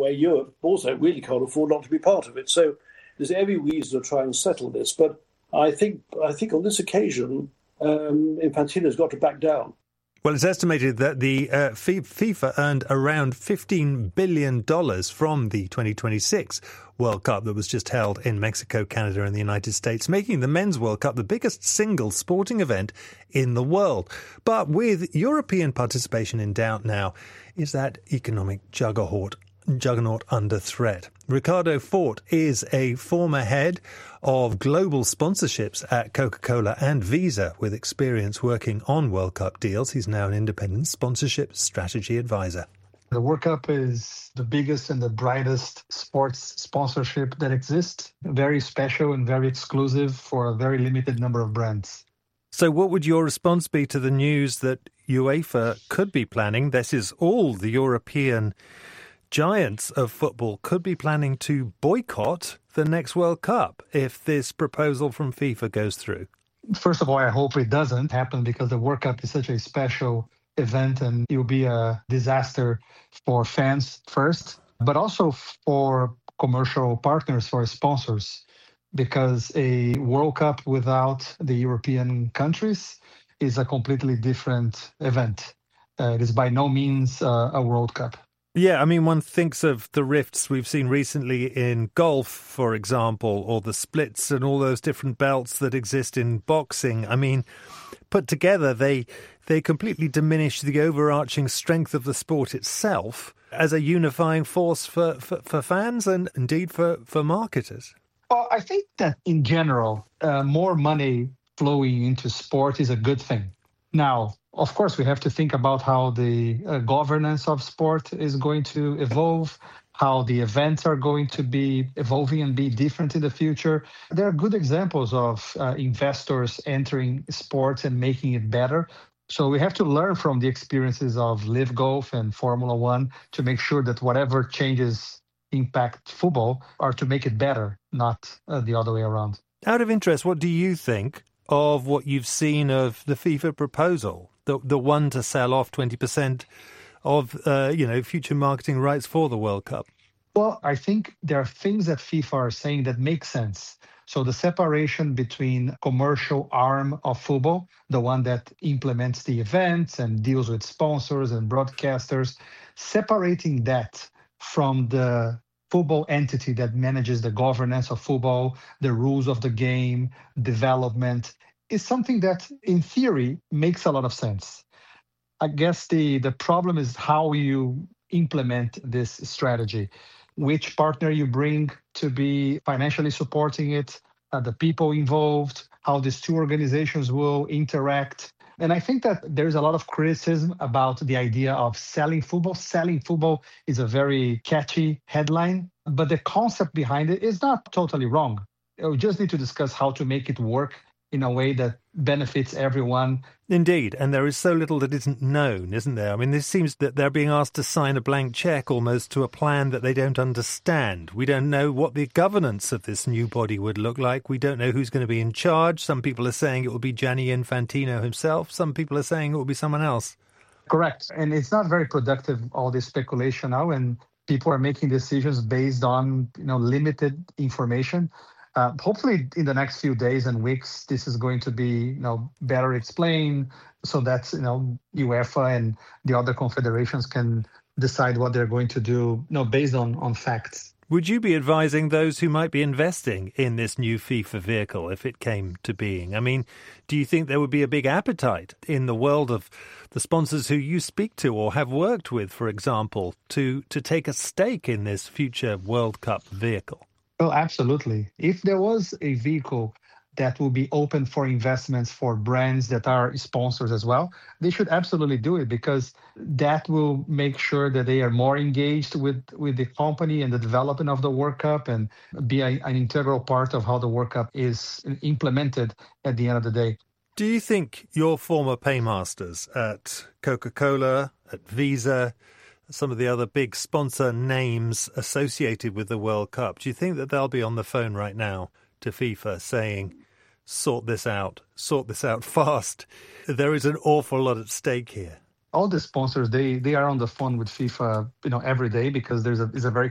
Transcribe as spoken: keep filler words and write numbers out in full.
where Europe also really can't afford not to be part of it. So there's every reason to try and settle this. But I think I think on this occasion, um, Infantino's got to back down. Well, it's estimated that the uh, FIFA earned around fifteen billion dollars from the twenty twenty-six World Cup that was just held in Mexico, Canada and the United States, making the Men's World Cup the biggest single sporting event in the world. But with European participation in doubt now, is that economic juggernaut, juggernaut under threat? Ricardo Fort is a former head of global sponsorships at Coca-Cola and Visa with experience working on World Cup deals. He's now an independent sponsorship strategy advisor. The World Cup is the biggest and the brightest sports sponsorship that exists. Very special and very exclusive for a very limited number of brands. So what would your response be to the news that UEFA could be planning? This is all the European giants of football could be planning to boycott the next World Cup if this proposal from FIFA goes through. First of all, I hope it doesn't happen because the World Cup is such a special event and it will be a disaster for fans first, but also for commercial partners, for sponsors, because a World Cup without the European countries is a completely different event. Uh, it is by no means uh, a World Cup. Yeah, I mean, one thinks of the rifts we've seen recently in golf, for example, or the splits and all those different belts that exist in boxing. I mean, put together, they they completely diminish the overarching strength of the sport itself as a unifying force for, for, for fans and indeed for, for marketers. Well, I think that in general, uh, more money flowing into sport is a good thing. Now, of course, we have to think about how the uh, governance of sport is going to evolve, how the events are going to be evolving and be different in the future. There are good examples of uh, investors entering sports and making it better. So we have to learn from the experiences of Live Golf and Formula One to make sure that whatever changes impact football are to make it better, not uh, the other way around. Out of interest, what do you think of what you've seen of the FIFA proposal, the the one to sell off twenty percent of uh, you know future marketing rights for the World Cup? Well, I think there are things that FIFA are saying that make sense. So the separation between commercial arm of football, the one that implements the events and deals with sponsors and broadcasters, separating that from the football entity that manages the governance of football, the rules of the game, development, is something that in theory makes a lot of sense. I guess the, the problem is how you implement this strategy, which partner you bring to be financially supporting it, uh, the people involved, how these two organizations will interact. And I think that there's a lot of criticism about the idea of selling football. Selling football is a very catchy headline, but the concept behind it is not totally wrong. We just need to discuss how to make it work in a way that benefits everyone. Indeed, and there is so little that isn't known, isn't there? I mean, this seems that they're being asked to sign a blank check almost to a plan that they don't understand. We don't know what the governance of this new body would look like. We don't know who's going to be in charge. Some people are saying it will be Gianni Infantino himself. Some people are saying it will be someone else. Correct. And it's not very productive, all this speculation now, and people are making decisions based on, you know, limited information. Uh, hopefully, in the next few days and weeks, this is going to be, you know, better explained so that, you know, UEFA and the other confederations can decide what they're going to do, you know, based on, on facts. Would you be advising those who might be investing in this new FIFA vehicle if it came to being? I mean, do you think there would be a big appetite in the world of the sponsors who you speak to or have worked with, for example, to, to take a stake in this future World Cup vehicle? Well, absolutely. If there was a vehicle that will be open for investments for brands that are sponsors as well, they should absolutely do it because that will make sure that they are more engaged with, with the company and the development of the World Cup and be a, an integral part of how the World Cup is implemented at the end of the day. Do you think your former paymasters at Coca-Cola, at Visa, some of the other big sponsor names associated with the World Cup, do you think that they'll be on the phone right now to FIFA saying, sort this out, sort this out fast? There is an awful lot at stake here. All the sponsors, they they are on the phone with FIFA, you know, every day because there's a, it's a very